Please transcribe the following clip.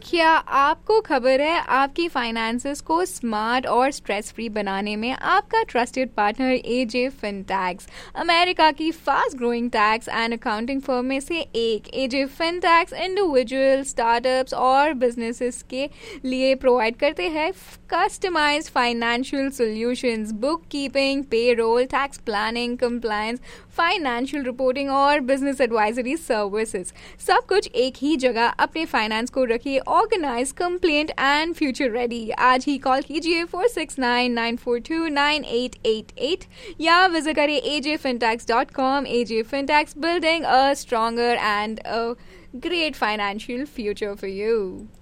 क्या आपको खबर है, आपकी फाइनेंसेस को स्मार्ट और स्ट्रेस फ्री बनाने में आपका ट्रस्टेड पार्टनर एजे फिनटैक्स अमेरिका की fast growing tax and accounting firm में से एक। एजे फिनटैक्स इंडिविजुअल, स्टार्टअप्स और बिजनेसेस के लिए प्रोवाइड करते हैं customised financial solutions, book keeping, payroll, tax planning, compliance, financial reporting और बिजनेस एडवाइजरी सर्विसेज। सब कुछ एक ही जगह। अपने फाइनेंस को रखिए organise, complaint and future ready. आज ही कॉल कीजिए 4699429888 या विजिट करें ajfintax.com। AJ Fintax, building a stronger and a great financial future for you.